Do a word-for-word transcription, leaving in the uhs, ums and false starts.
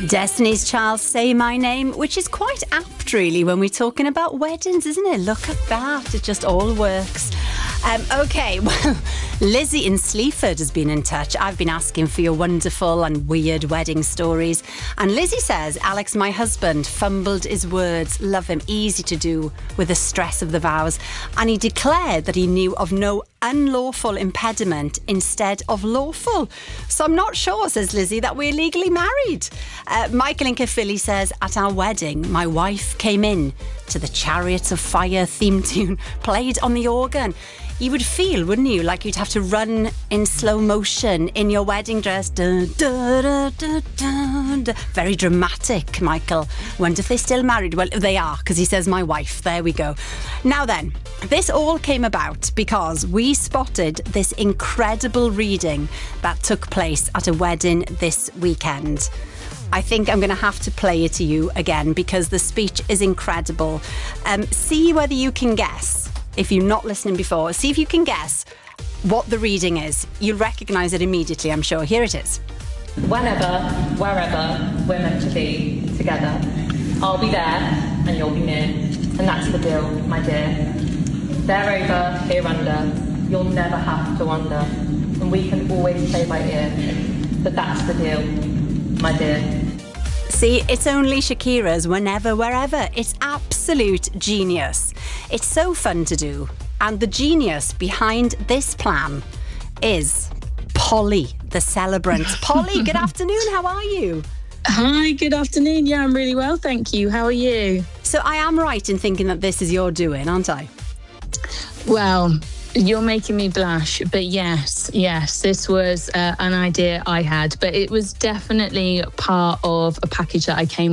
Destiny's Child, Say My Name, which is quite apt really when we're talking about weddings, isn't it? Look at that, it just all works. Um, okay, well, Lizzie in Sleaford has been in touch. I've been asking for your wonderful and weird wedding stories. And Lizzie says, Alex, my husband, fumbled his words. Love him, easy to do with the stress of the vows. And he declared that he knew of no unlawful impediment instead of lawful. So I'm not sure, says Lizzie, that we're legally married. Uh, Michael in Caerphilly says, at our wedding, my wife came in to the Chariots of Fire theme tune played on the organ. You would feel, wouldn't you, like you'd have to run in slow motion in your wedding dress. Dun, dun, dun, dun, dun, dun. Very dramatic, Michael. Wonder if they're still married. Well, they are, because he says my wife. There we go. Now then, this all came about because we spotted this incredible reading that took place at a wedding this weekend. I think I'm going to have to play it to you again because the speech is incredible. Um, see whether you can guess. If you're not listening before, see if you can guess what the reading is. You'll recognise it immediately, I'm sure. Here it is. Whenever, wherever we're meant to be together, I'll be there and you'll be near. And that's the deal, my dear. There over, here under, you'll never have to wonder. And we can always play by ear. But that's the deal, my dear. See, it's only Shakira's Whenever, Wherever. It's absolute genius. It's so fun to do. And the genius behind this plan is Polly, the celebrant. Polly, good afternoon. How are you? Hi, good afternoon. Yeah, I'm really well, thank you. How are you? So I am right in thinking that this is your doing, aren't I? Well, you're making me blush, but yes, yes, this was uh, an idea I had, but it was definitely part of a package that I came